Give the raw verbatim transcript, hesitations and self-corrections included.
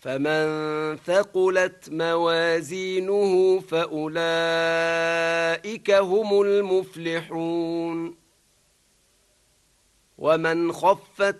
فمن ثقلت موازينه فأولئك هم المفلحون ومن خفت